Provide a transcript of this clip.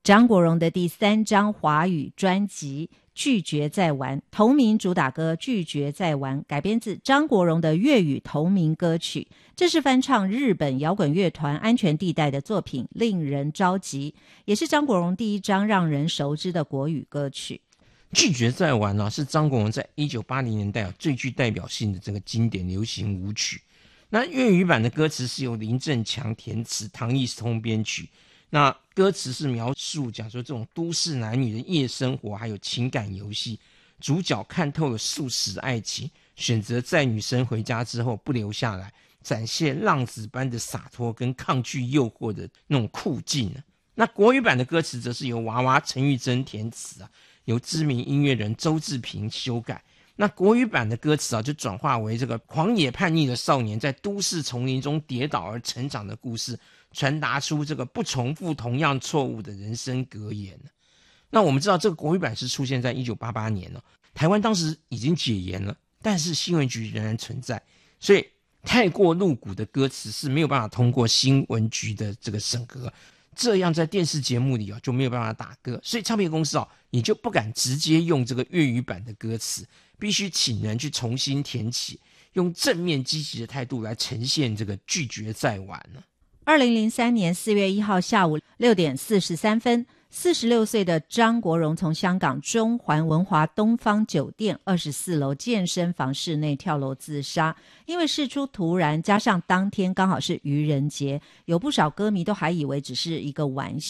张国荣的第3张华语专辑《拒绝再玩》同名主打歌《拒绝再玩》改编自张国荣的粤语同名歌曲，这是翻唱日本摇滚乐团安全地带的作品《令人着急》，也是张国荣第1张让人熟知的国语歌曲。 拒绝再玩啊，是张国荣在1980年代最具代表性的这个经典流行舞曲。那粤语版的歌词是由林振强填词，唐奕聪编曲。那歌词是描述讲说这种都市男女的夜生活，还有情感游戏。主角看透了速食爱情，选择在女生回家之后不留下来，展现浪子般的洒脱跟抗拒诱惑的那种酷劲啊。那国语版的歌词则是由娃娃陈玉珍填词啊，由知名音乐人周志平修改。那国语版的歌词啊，就转化为这个狂野叛逆的少年在都市丛林中跌倒而成长的故事，传达出这个不重复同样错误的人生格言。那我们知道这个国语版是出现在1988年了，台湾当时已经解严了，但是新闻局仍然存在，所以太过露骨的歌词是没有办法通过新闻局的这个审核，这样在电视节目里就没有办法打歌，所以唱片公司也就不敢直接用这个粤语版的歌词，必须请人去重新填起，用正面积极的态度来呈现这个拒绝再玩了。 2003年4月1号下午6点43分，46岁的张国荣从香港中环文华东方酒店24楼健身房室内跳楼自杀。因为事出突然，加上当天刚好是愚人节，有不少歌迷都还以为只是一个玩笑。